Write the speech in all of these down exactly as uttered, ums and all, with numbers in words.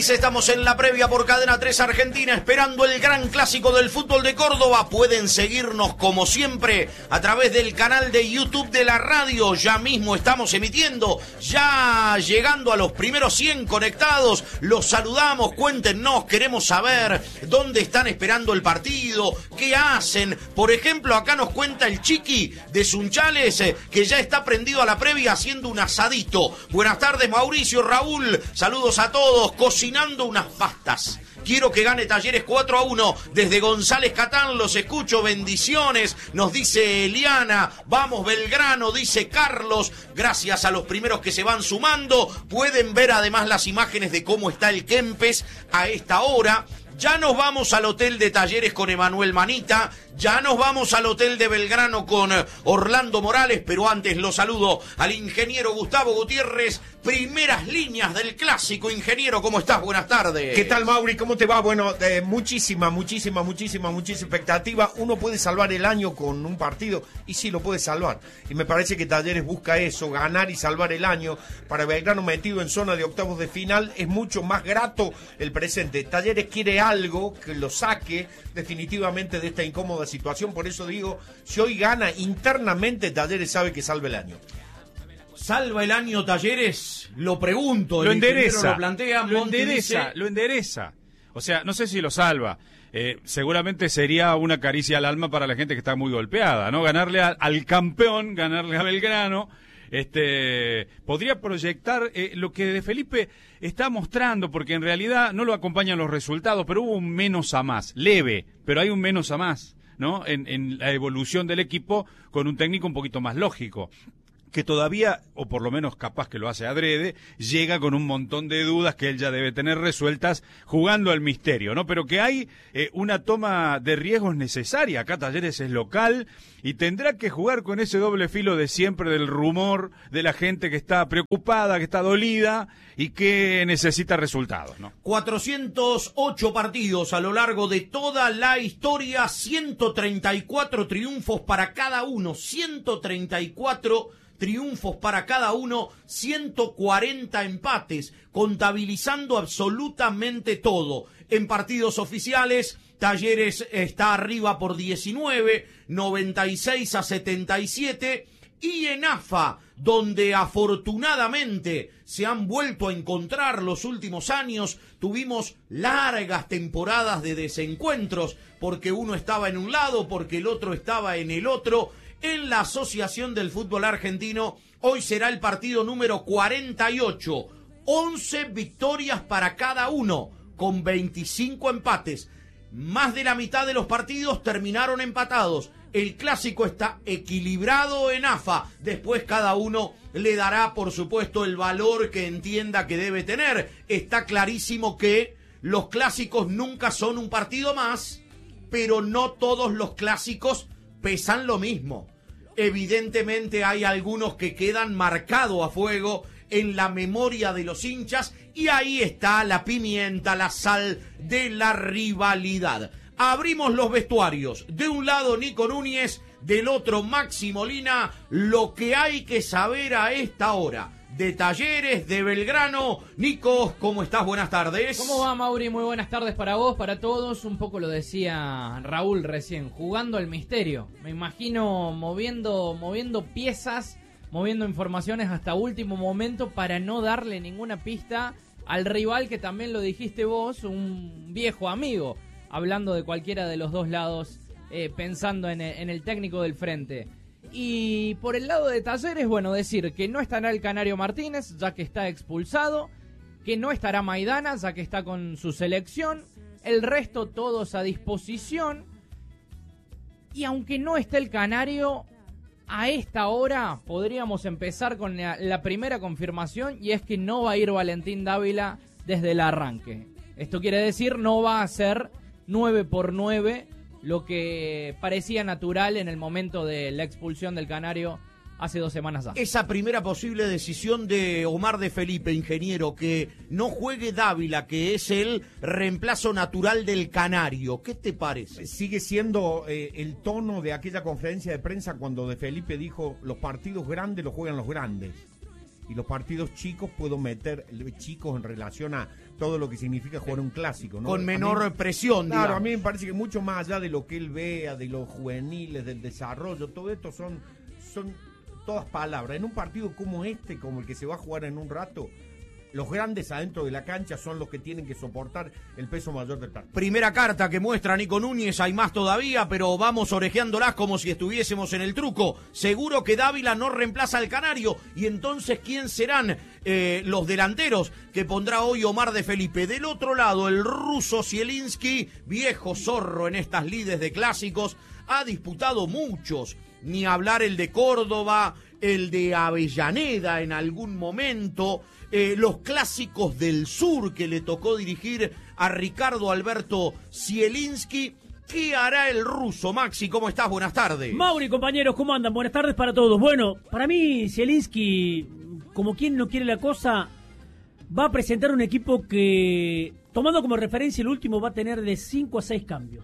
Estamos en la previa por Cadena tres Argentina, esperando el gran clásico del fútbol de Córdoba. Pueden seguirnos como siempre a través del canal de YouTube de la radio. Ya mismo estamos emitiendo, ya llegando a los primeros cien conectados. Los saludamos, cuéntenos, queremos saber dónde están esperando el partido, qué hacen. Por ejemplo, acá nos cuenta el Chiqui de Sunchales, eh, que ya está prendido a la previa haciendo un asadito. Buenas tardes, Mauricio, Raúl, saludos a todos, cocinando unas pastas. Quiero que gane Talleres cuatro a uno. Desde González Catán los escucho. Bendiciones, nos dice Eliana. Vamos Belgrano, dice Carlos. Gracias a los primeros que se van sumando. Pueden ver además las imágenes de cómo está el Kempes a esta hora. Ya nos vamos al hotel de Talleres con Emanuel Manita, ya nos vamos al hotel de Belgrano con Orlando Morales, pero antes lo saludo al ingeniero Gustavo Gutiérrez, primeras líneas del clásico. Ingeniero, ¿cómo estás? Buenas tardes. ¿Qué tal, Mauri? ¿Cómo te va? Bueno, eh, muchísima, muchísima, muchísima, muchísima expectativa. Uno puede salvar el año con un partido, y sí, lo puede salvar. Y me parece que Talleres busca eso, ganar y salvar el año. Para Belgrano, metido en zona de octavos de final, es mucho más grato el presente. Talleres quiere algo que lo saque definitivamente de esta incómoda situación. Por eso digo, si hoy gana internamente, Talleres sabe que salva el año. ¿Salva el año Talleres? Lo pregunto. Lo endereza. Lo plantea, lo Monti endereza, dice... lo endereza. O sea, no sé si lo salva. Eh, seguramente sería una caricia al alma para la gente que está muy golpeada, ¿no? Ganarle a, al campeón, ganarle a Belgrano. Este, podría proyectar eh, lo que de Felipe está mostrando, porque en realidad no lo acompañan los resultados, pero hubo un menos a más, leve, pero hay un menos a más, ¿no? En, en la evolución del equipo con un técnico un poquito más lógico, que todavía, o por lo menos capaz que lo hace adrede, llega con un montón de dudas que él ya debe tener resueltas jugando al misterio, ¿no? Pero que hay eh, una toma de riesgos necesaria. Acá Talleres es local y tendrá que jugar con ese doble filo de siempre del rumor de la gente que está preocupada, que está dolida y que necesita resultados, ¿no? cuatrocientos ocho partidos a lo largo de toda la historia, ciento treinta y cuatro triunfos para cada uno, ciento treinta y cuatro triunfos para cada uno, ciento cuarenta empates, contabilizando absolutamente todo. En partidos oficiales, Talleres está arriba por diecinueve, noventa y seis a setenta y siete, y en A F A, donde afortunadamente se han vuelto a encontrar los últimos años, tuvimos largas temporadas de desencuentros, porque uno estaba en un lado, porque el otro estaba en el otro. En la Asociación del Fútbol Argentino, hoy será el partido número cuarenta y ocho, once victorias para cada uno, con veinticinco empates. Más de la mitad de los partidos terminaron empatados. El clásico está equilibrado en A F A. Después cada uno le dará, por supuesto, el valor que entienda que debe tener. Está clarísimo que los clásicos nunca son un partido más, pero no todos los clásicos pesan lo mismo. Evidentemente hay algunos que quedan marcados a fuego en la memoria de los hinchas, y ahí está la pimienta, la sal de la rivalidad. Abrimos los vestuarios. De un lado Nico Núñez, del otro Maxi Molina. Lo que hay que saber a esta hora de Talleres, de Belgrano. Nico, ¿cómo estás? Buenas tardes. ¿Cómo va, Mauri? Muy buenas tardes para vos, para todos. Un poco lo decía Raúl recién, jugando al misterio. Me imagino moviendo, moviendo piezas, moviendo informaciones hasta último momento para no darle ninguna pista al rival, que también lo dijiste vos, un viejo amigo, hablando de cualquiera de los dos lados, eh, pensando en el, en el técnico del frente. Y por el lado de Talleres, bueno, decir que no estará el Canario Martínez, ya que está expulsado, que no estará Maidana, ya que está con su selección, el resto todos a disposición, y aunque no esté el Canario, a esta hora podríamos empezar con la, la primera confirmación, y es que no va a ir Valentín Dávila desde el arranque. Esto quiere decir, no va a ser nueve por nueve, lo que parecía natural en el momento de la expulsión del Canario hace dos semanas ya. Esa primera posible decisión de Omar de Felipe, ingeniero, que no juegue Dávila, que es el reemplazo natural del Canario, ¿qué te parece? Sigue siendo eh, el tono de aquella conferencia de prensa cuando de Felipe dijo: los partidos grandes los juegan los grandes, y los partidos chicos puedo meter chicos en relación a todo lo que significa jugar un clásico, ¿no? Con A menor mí- presión, Claro, digamos. a mí me parece que mucho más allá de lo que él vea, de los juveniles, del desarrollo, todo esto son, son todas palabras. En un partido como este, como el que se va a jugar en un rato, los grandes adentro de la cancha son los que tienen que soportar el peso mayor del partido. Primera carta que muestra Nico Núñez, hay más todavía, pero vamos orejeándolas como si estuviésemos en el truco. Seguro que Dávila no reemplaza al Canario, y entonces ¿quién serán eh, los delanteros que pondrá hoy Omar de Felipe? Del otro lado, el ruso Zielinski, viejo zorro en estas lides de clásicos, ha disputado muchos, ni hablar el de Córdoba, el de Avellaneda en algún momento, eh, los clásicos del sur que le tocó dirigir a Ricardo Alberto Zielinski. ¿Qué hará el ruso? Maxi, ¿cómo estás? Buenas tardes. Mauri, compañeros, ¿cómo andan? Buenas tardes para todos. Bueno, para mí Zielinski, como quien no quiere la cosa, va a presentar un equipo que, tomando como referencia el último, va a tener de cinco a seis cambios.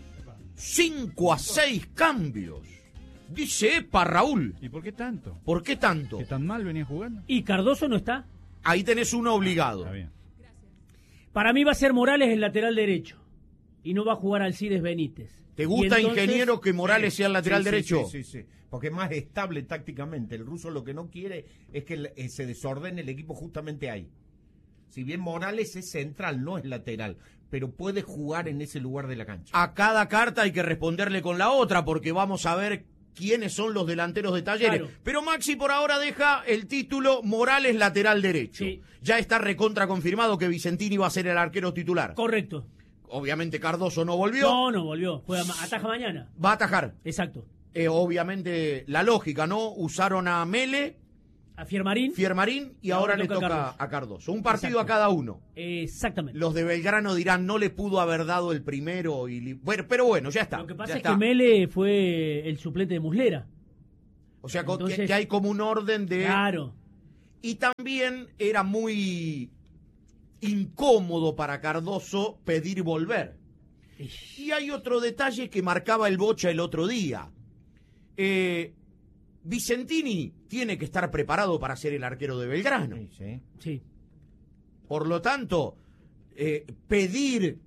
Cinco a seis cambios. Dice Epa, Raúl. ¿Y por qué tanto? ¿Por qué tanto? ¿Que tan mal venía jugando? ¿Y Cardoso no está? Ahí tenés uno obligado. Está bien. Para mí va a ser Morales el lateral derecho y no va a jugar Alcides Benítez. ¿Te gusta, Y entonces- ingeniero, que Morales sea el lateral Sí, sí, derecho? Sí, sí, sí, porque es más estable tácticamente. El ruso lo que no quiere es que el- eh, se desordene el equipo justamente ahí. Si bien Morales es central, no es lateral, pero puede jugar en ese lugar de la cancha. A cada carta hay que responderle con la otra, porque vamos a ver quiénes son los delanteros de Talleres. Claro. Pero Maxi por ahora deja el título Morales lateral derecho. Sí. Ya está recontra confirmado que Vicentini va a ser el arquero titular. Correcto. Obviamente Cardoso no volvió. No, no volvió. Juega, ma- ataja mañana. Va a atajar. Exacto. Eh, obviamente la lógica, ¿no? Usaron a Mele, A Fiermarín. Fiermarín y, Y ahora, ahora le toca toca a Cardoso. a Cardoso. Un partido Exacto. a cada uno. Exactamente. Los de Belgrano dirán, no le pudo haber dado el primero. y li- bueno, Pero bueno, ya está. Lo que pasa ya es está. que Mele fue el suplente de Muslera. O sea, co- Entonces- que, que hay como un orden de... Claro. Y también era muy incómodo para Cardoso pedir volver. Y hay otro detalle que marcaba el Bocha el otro día. Eh, Vicentini tiene que estar preparado para ser el arquero de Belgrano. Sí, sí. Sí. Por lo tanto, eh, pedir,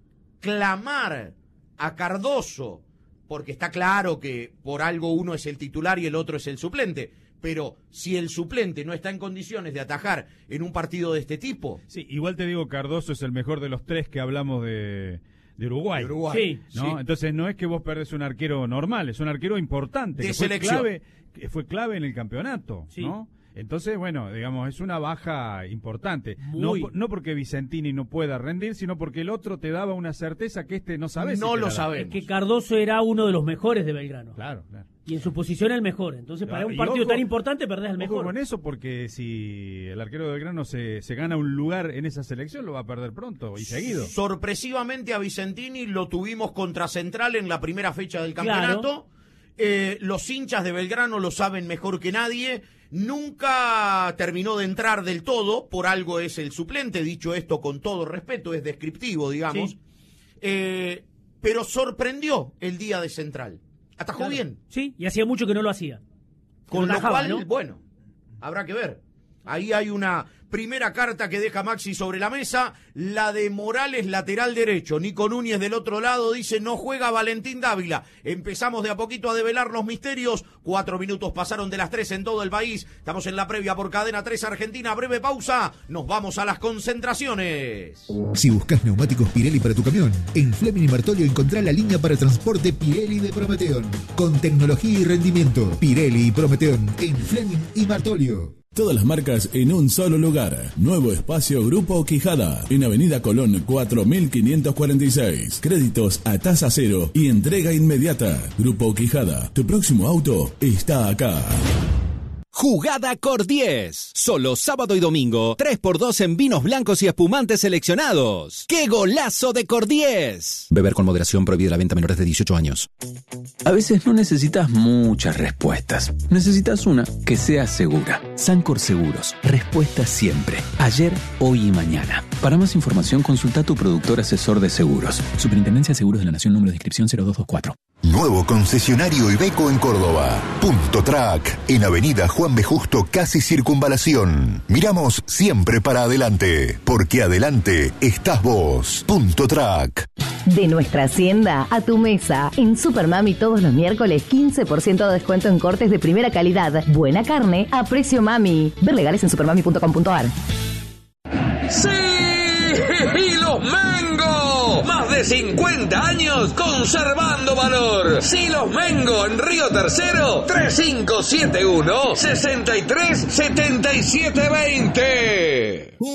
clamar a Cardoso, porque está claro que por algo uno es el titular y el otro es el suplente, pero si el suplente no está en condiciones de atajar en un partido de este tipo... Sí, igual te digo, Cardoso es el mejor de los tres que hablamos de, de Uruguay. de Uruguay, Sí, ¿no? sí. Entonces no es que vos perdés un arquero normal, es un arquero importante. De que fue selección. clave, que fue clave en el campeonato, Sí. ¿no? Entonces, bueno, digamos, es una baja importante. No, Muy. po- no porque Vicentini no pueda rendir, sino porque el otro te daba una certeza que este no sabe. No lo sabemos. Es que Cardoso era uno de los mejores de Belgrano. Claro, claro. Y en su posición el mejor. Entonces, Claro, para un y partido ojo- tan importante, perdés al Ojo mejor. con eso, porque si el arquero de Belgrano se, se gana un lugar en esa selección, lo va a perder pronto y seguido. Sorpresivamente a Vicentini lo tuvimos contra Central en la primera fecha del Claro. campeonato. Eh, los hinchas de Belgrano lo saben mejor que nadie. Nunca terminó de entrar del todo, por algo es el suplente, dicho esto con todo respeto, es descriptivo, digamos. Sí. Eh, pero sorprendió el día de Central. Atajó Claro. bien. Sí, y hacía mucho que no lo hacía. Con lo atajaba, cual, ¿no? bueno, habrá que ver. Ahí hay una primera carta que deja Maxi sobre la mesa, la de Morales, lateral derecho. Nico Núñez del otro lado dice, no juega Valentín Dávila. Empezamos de a poquito a develar los misterios. Cuatro minutos pasaron de las tres en todo el país. Estamos en la previa por Cadena tres Argentina. Breve pausa. Nos vamos a las concentraciones. Si buscas neumáticos Pirelli para tu camión, en Fleming y Martolio encontrá la línea para transporte Pirelli de Prometeon. Con tecnología y rendimiento, Pirelli y Prometeon en Fleming y Martolio. Todas las marcas en un solo lugar. Nuevo espacio Grupo Quijada. En Avenida Colón cuatro mil quinientos cuarenta y seis. Créditos a tasa cero y entrega inmediata. Grupo Quijada. Tu próximo auto está acá. Jugada Cor diez. Solo sábado y domingo, tres por dos en vinos blancos y espumantes seleccionados. ¡Qué golazo de Cor diez! Beber con moderación, prohibida la venta a menores de dieciocho años. A veces no necesitas muchas respuestas. Necesitas una que sea segura. Sancor Seguros. Respuesta siempre. Ayer, hoy y mañana. Para más información, consulta a tu productor asesor de seguros. Superintendencia de Seguros de la Nación, número de inscripción cero dos dos cuatro. Nuevo concesionario Iveco en Córdoba. Punto Track, en Avenida Juan B. Justo, casi Circunvalación. Miramos siempre para adelante, porque adelante estás vos. Punto Track. De nuestra hacienda a tu mesa. En Supermami todos los miércoles quince por ciento de descuento en cortes de primera calidad. Buena carne a precio mami. Ver legales en supermami punto com punto a r. ¡Sí! ¡Y los Mengo! Más de cincuenta años conservando valor. Silos Mengo en Río Tercero, tres cinco siete uno, seis tres siete siete dos cero.